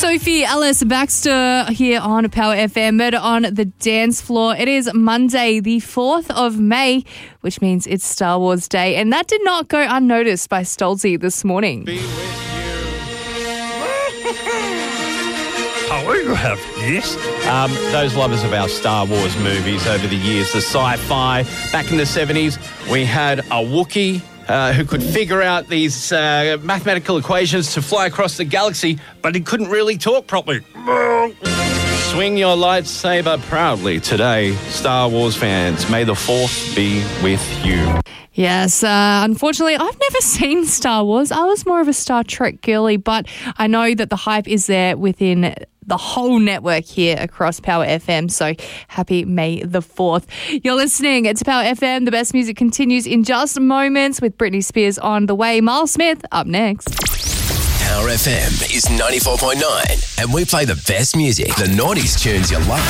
Sophie Ellis Baxter here on Power FM, Murder on the Dance Floor. It is Monday, the 4th of May, which means it's Star Wars Day. And that did not go unnoticed by Stolzy this morning. Be with you. Oh, you have, yes. Those lovers of our Star Wars movies over the years, the sci-fi, back in the 70s, we had a Wookiee who could figure out these mathematical equations to fly across the galaxy, but he couldn't really talk properly. Swing your lightsaber proudly today, Star Wars fans. May the 4th be with you. Yes, unfortunately, I've never seen Star Wars. I was more of a Star Trek girly, but I know that the hype is there within the whole network here across Power FM. So happy May the 4th. You're listening to Power FM. The best music continues in just moments with Britney Spears on the way. Miles Smith up next. Power FM is 94.9 and we play the best music, the 90s tunes you love.